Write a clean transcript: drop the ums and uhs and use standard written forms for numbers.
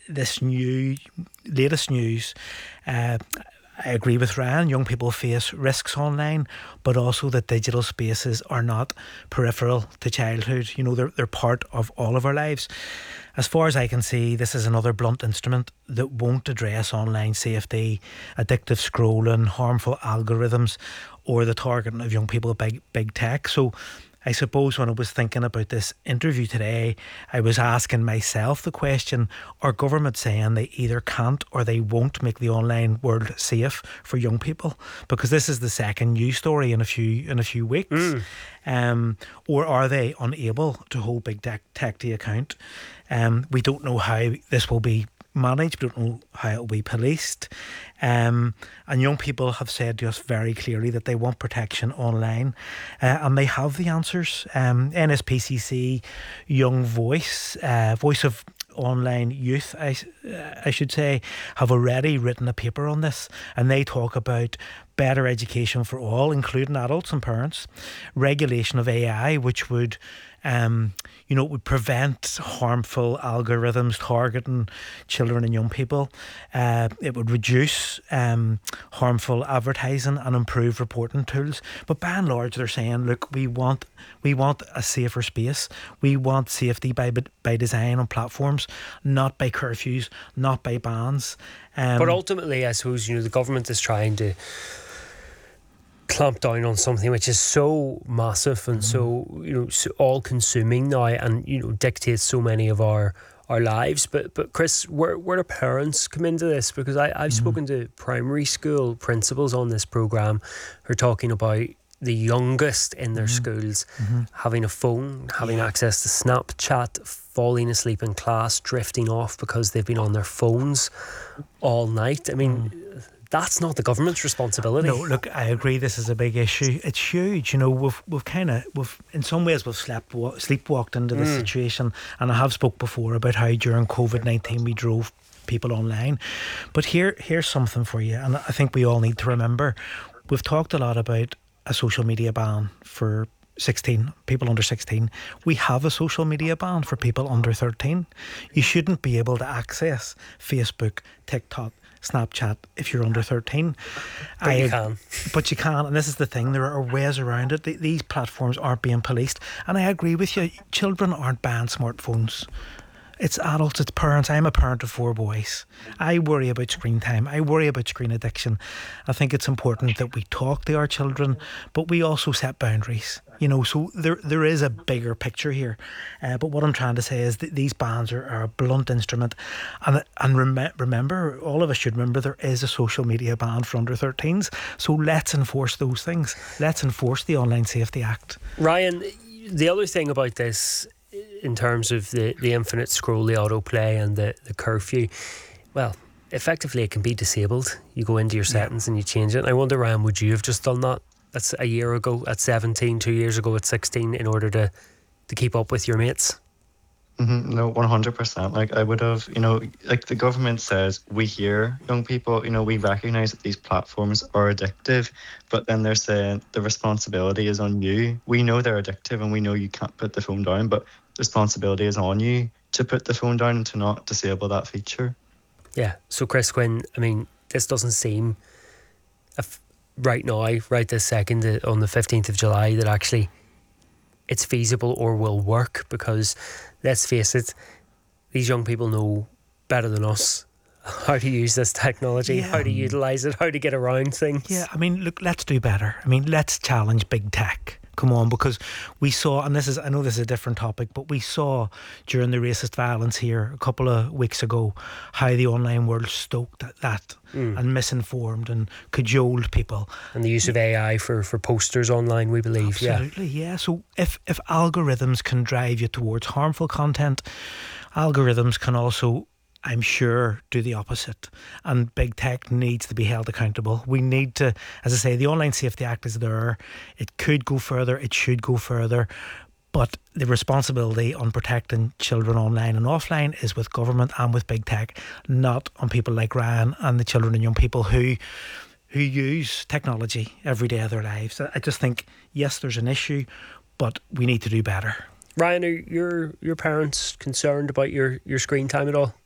this latest news, I agree with Ryan. Young people face risks online, but also that digital spaces are not peripheral to childhood. They're part of all of our lives. As far as I can see, this is another blunt instrument that won't address online safety, addictive scrolling, harmful algorithms, or the targeting of young people by big tech. So I suppose when I was thinking about this interview today, I was asking myself the question, are governments saying they either can't or they won't make the online world safe for young people? Because this is the second news story in a few weeks. Or are they unable to hold big tech to account? We don't know how this will be managed. We don't know how it will be policed. And young people have said to us very clearly that they want protection online, and they have the answers. NSPCC, Young Voice, Voice of Online Youth, I should say, have already written a paper on this, and they talk about better education for all, including adults and parents, regulation of AI, which would would prevent harmful algorithms targeting children and young people. It would reduce harmful advertising and improve reporting tools. But by and large, they're saying, look, we want a safer space. We want safety by design on platforms, not by curfews, not by bans. But ultimately, I suppose, the government is trying to clamp down on something which is so massive and so all consuming now, and dictates so many of our lives. But Chris, where do parents come into this? Because I've spoken to primary school principals on this programme who are talking about the youngest in their schools having a phone, having access to Snapchat, falling asleep in class, drifting off because they've been on their phones all night. I mean, that's not the government's responsibility. No, look, I agree. This is a big issue. It's huge. We've in some ways we've sleepwalked into this situation, and I have spoke before about how during COVID-19 we drove people online. But here's something for you, and I think we all need to remember. We've talked a lot about a social media ban for people under 16. We have a social media ban for people under 13. You shouldn't be able to access Facebook, TikTok, Snapchat if you're under 13. But you can. But you can, and this is the thing, there are ways around it. These platforms aren't being policed, and I agree with you, children aren't banned smartphones. It's adults, it's parents. I'm a parent of 4 boys. I worry about screen time. I worry about screen addiction. I think it's important that we talk to our children, but we also set boundaries. So there is a bigger picture here. But what I'm trying to say is that these bans are a blunt instrument. And remember, all of us should remember, there is a social media ban for under 13s. So let's enforce those things. Let's enforce the Online Safety Act. Ryan, the other thing about this, in terms of the infinite scroll, the autoplay and the curfew, well, effectively it can be disabled. You go into your settings and you change it. And I wonder, Ryan, would you have just done that? That's a year ago at 17, 2 years ago at 16, in order to keep up with your mates? No, 100%. Like, I would have, like the government says, we hear young people, we recognise that these platforms are addictive, but then they're saying the responsibility is on you. We know they're addictive and we know you can't put the phone down, but the responsibility is on you to put the phone down and to not disable that feature. Yeah. So, Chris Quinn, I mean, this doesn't seem, right now, right this second, on the 15th of July, that actually it's feasible or will work, because let's face it, these young people know better than us how to use this technology, how to utilise it, how to get around things. Yeah, I mean, look, let's do better. I mean, let's challenge big tech. Come on, because we saw, and I know this is a different topic, but we saw during the racist violence here a couple of weeks ago how the online world stoked that and misinformed and cajoled people. And the use of AI for posters online, we believe. Absolutely, yeah. So if algorithms can drive you towards harmful content, algorithms can also, I'm sure, do the opposite. And big tech needs to be held accountable. We need to, as I say, the Online Safety Act is there. It could go further. It should go further. But the responsibility on protecting children online and offline is with government and with big tech, not on people like Ryan and the children and young people who use technology every day of their lives. I just think, yes, there's an issue, but we need to do better. Ryan, are your parents concerned about your screen time at all?